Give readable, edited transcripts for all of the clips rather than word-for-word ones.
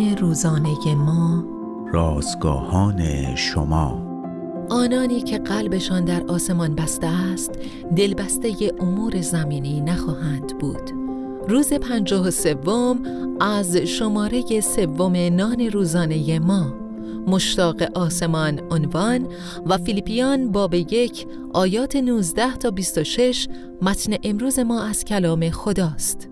نان روزانه ما، رازگاهان شما. آنانی که قلبشان در آسمان بسته است، دلبسته امور زمینی نخواهند بود. روز 53 از شماره 3 نان روزانه ما، مشتاق آسمان عنوان و فیلیپیان باب 1 آیات 19 تا 26 متن امروز ما از کلام خداست.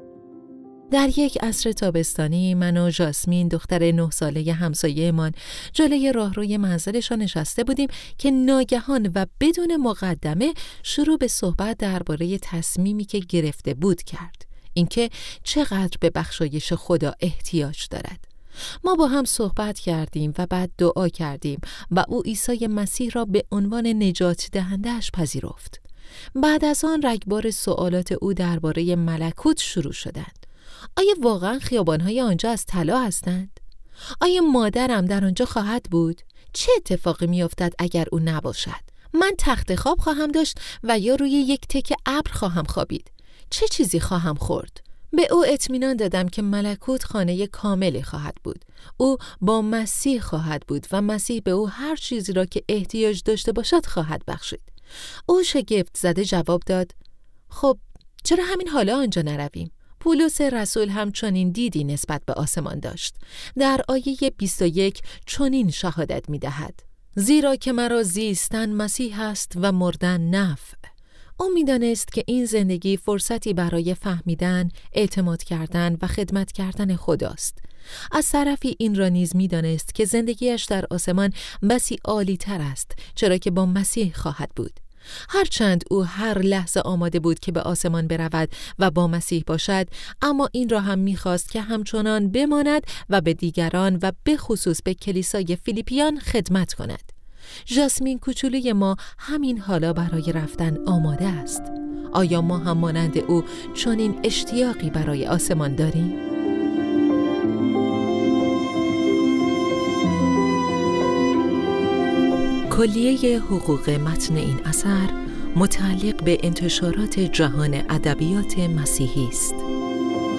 در یک عصر تابستانی من و ژاسمین دختر 9 ساله همسایه‌مان جلوی راهروی منزلشان نشسته بودیم که ناگهان و بدون مقدمه شروع به صحبت درباره تصمیمی که گرفته بود کرد، اینکه چقدر به بخشایش خدا احتیاج دارد. ما با هم صحبت کردیم و بعد دعا کردیم و او عیسی مسیح را به عنوان نجات دهنده‌اش پذیرفت. بعد از آن رگبار سوالات او درباره ملکوت شروع شدند. آیا واقعا خیابان‌های آنجا از طلا هستند؟ آیا مادرم در آنجا خواهد بود؟ چه اتفاقی می‌افتد اگر او نباشد؟ من تخت خواب خواهم داشت و یا روی یک تکه ابر خواهم خوابید؟ چه چیزی خواهم خورد؟ به او اطمینان دادم که ملکوت خانه کاملی خواهد بود. او با مسیح خواهد بود و مسیح به او هر چیزی را که احتیاج داشته باشد خواهد بخشید. او شگفت زده جواب داد: خب چرا همین حالا آنجا نرویم؟ پولس رسول هم چنین دیدی نسبت به آسمان داشت. در آیه 21 چنین شهادت می‌دهد: زیرا که مرا زیستن مسیح است و مردن نفع. او می‌دانست که این زندگی فرصتی برای فهمیدن، اعتماد کردن و خدمت کردن خداست. از طرفی این را نیز می‌دانست که زندگیش در آسمان بسی عالی‌تر است، چرا که با مسیح خواهد بود. هرچند او هر لحظه آماده بود که به آسمان برود و با مسیح باشد، اما این را هم می‌خواست که همچنان بماند و به دیگران و به خصوص به کلیسای فیلیپیان خدمت کند. ژاسمین کوچولوی ما همین حالا برای رفتن آماده است. آیا ما هم مانند او چنین اشتیاقی برای آسمان داریم؟ کلیه حقوق متن این اثر متعلق به انتشارات جهان ادبیات مسیحی است.